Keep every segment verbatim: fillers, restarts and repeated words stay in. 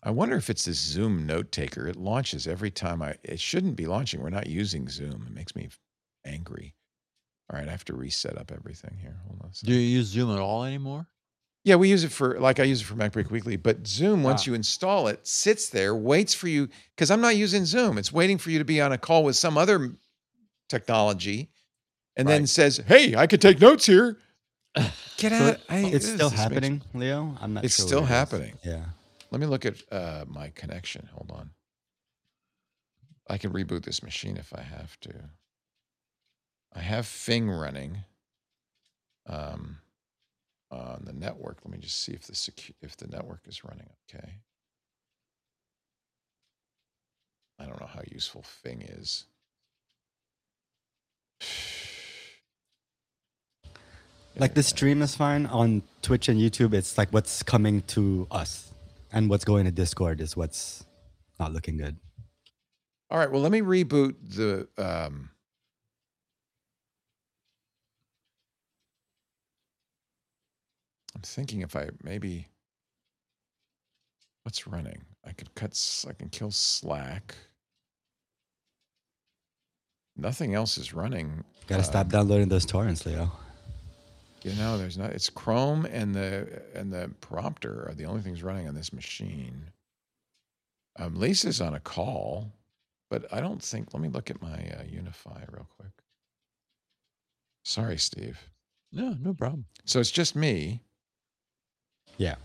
I wonder if it's this Zoom note taker. It launches every time I. It shouldn't be launching. We're not using Zoom. It makes me angry. All right, I have to reset up everything here. Hold on a second. Do you use Zoom at all anymore? Yeah, we use it for, like I use it for MacBreak Weekly, but Zoom, once Ah. you install it, sits there, waits for you, because I'm not using Zoom. It's waiting for you to be on a call with some other technology, and then Right. says, hey, I could take notes here. Get So out. I, it's this- still this makes- happening, Leo? I'm not It's sure. still what it is. happening. Yeah. Let me look at uh, my connection. Hold on. I can reboot this machine if I have to. I have Fing running um, on the network. Let me just see if the secu- if the network is running okay. I don't know how useful Fing is. Like the stream is fine on Twitch and YouTube. It's like what's coming to us and what's going to Discord is what's not looking good. All right. Well, let me reboot the. Um, I'm thinking if I maybe. What's running? I could cut. s- I can kill Slack. Nothing else is running. Gotta stop Um, downloading those torrents, Leo. You know, there's not. It's Chrome and the and the prompter are the only things running on this machine. Um, Lisa's on a call, but I don't think. Let me look at my uh, Unify real quick. Sorry, Steve. No, no problem. So it's just me. Yeah.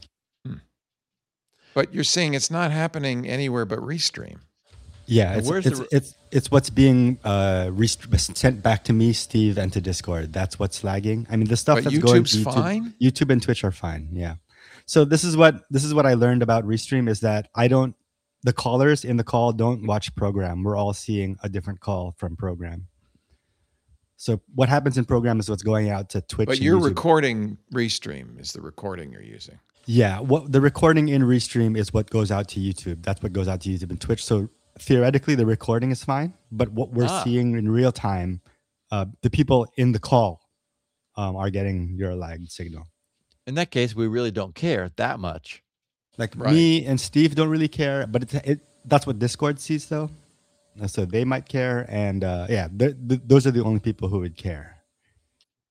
But you're saying it's not happening anywhere but Restream. Yeah, And it's where's it's, the- it's it's what's being uh rest- sent back to me, Steve, and to Discord. That's what's lagging. I mean, the stuff But that's going YouTube's to YouTube, fine? YouTube and Twitch are fine. Yeah. So this is what this is what I learned about Restream is that I don't the callers in the call don't watch program. We're all seeing a different call from program. So what happens in program is what's going out to Twitch. But and you're YouTube. recording Restream is the recording you're using. Yeah, what the recording in Restream is what goes out to YouTube. That's what goes out to YouTube and Twitch. So theoretically, the recording is fine, but what we're Ah. seeing in real time, uh, the people in the call um, are getting your lagged signal. In that case, we really don't care that much. Like Right. me and Steve don't really care, but it, it that's what Discord sees though. Uh, So they might care, and uh, yeah, th- th- those are the only people who would care.